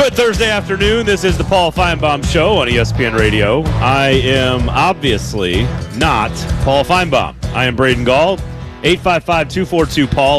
Good Thursday afternoon. This is the Paul Feinbaum Show on ESPN Radio. I am obviously not Paul Feinbaum. I am Braden Gall. 855-242-PAUL,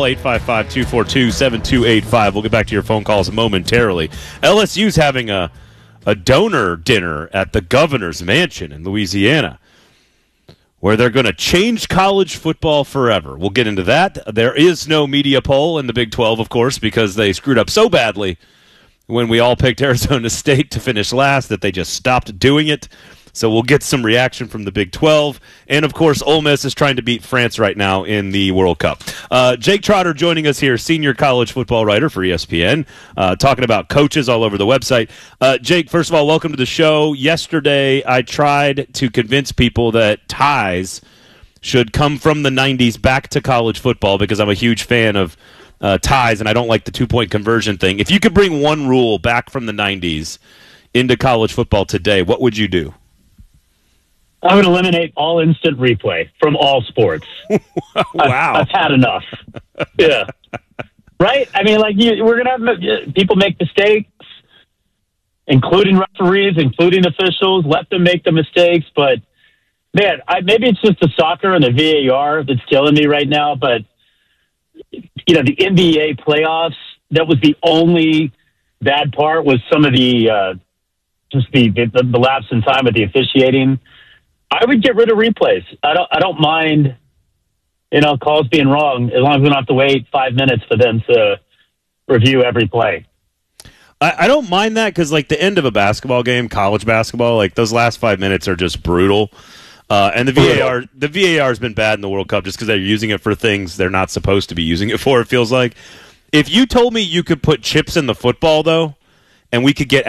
855-242-7285. We'll get back to your phone calls momentarily. LSU's having a donor dinner at the governor's mansion in Louisiana, where they're going to change college football forever. We'll get into that. There is no media poll in the Big 12, of course, because they screwed up so badly when we all picked Arizona State to finish last that they just stopped doing it. So we'll get some reaction from the Big 12. And, of course, Ole Miss is trying to beat France right now in the World Cup. Jake Trotter joining us here, senior college football writer for ESPN, talking about coaches all over the website. Jake, first of all, welcome to the show. Yesterday I tried to convince people that ties should come from the 90s back to college football because I'm a huge fan of ties, and I don't like the two-point conversion thing. If you could bring one rule back from the 90s into college football today, what would you do? I would eliminate all instant replay from all sports. Wow. I've had enough. Yeah. Right? I mean, like, we're going to have people make mistakes, including referees, including officials. Let them make the mistakes. But, man, maybe it's just the soccer and the VAR that's killing me right now. But, you know, the NBA playoffs, that was the only bad part, was some of the just the lapse in time with the officiating. I would get rid of replays. I don't mind, calls being wrong, as long as we don't have to wait 5 minutes for them to review every play. I don't mind that because, like, the end of a basketball game, college basketball, like, those last 5 minutes are just brutal. And the VAR has been bad in the World Cup just because they're using it for things they're not supposed to be using it for, it feels like. If you told me you could put chips in the football, though, and we could get